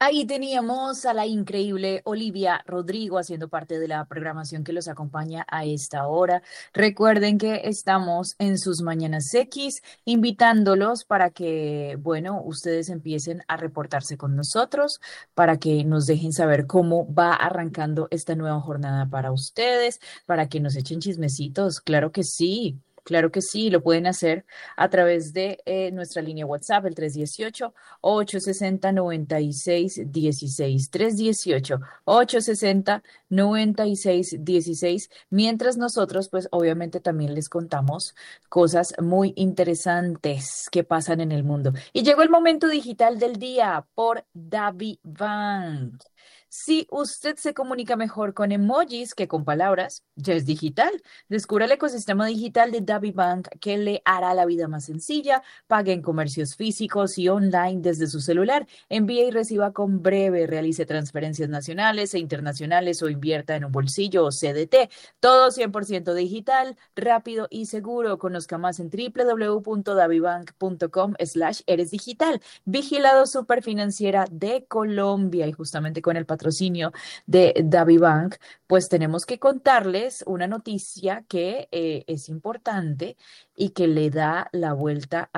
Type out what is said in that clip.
Ahí teníamos a la increíble Olivia Rodrigo haciendo parte de la programación que los acompaña a esta hora. Recuerden que estamos en sus Mañanas X, invitándolos para que, bueno, ustedes empiecen a reportarse con nosotros, para que nos dejen saber cómo va arrancando esta nueva jornada para ustedes, para que nos echen chismecitos. Claro que sí. Claro que sí, lo pueden hacer a través de nuestra línea WhatsApp, el 318-860-9616, 318-860-9616, mientras nosotros, pues obviamente también les contamos cosas muy interesantes que pasan en el mundo. Y llegó el momento digital del día por DaviVank. Si usted se comunica mejor con emojis que con palabras, ya es digital. Descubra el ecosistema digital de DaviVank que le hará la vida más sencilla. Pague en comercios físicos y online desde su celular. Envíe y reciba con breve. Realice transferencias nacionales e internacionales o invierta en un bolsillo o CDT. Todo 100% digital, rápido y seguro. Conozca más en www.davivank.com/eres digital. Vigilado Superfinanciera de Colombia, y justamente con el patrocinio de DaviVank, pues tenemos que contarles una noticia que es importante y que le da la vuelta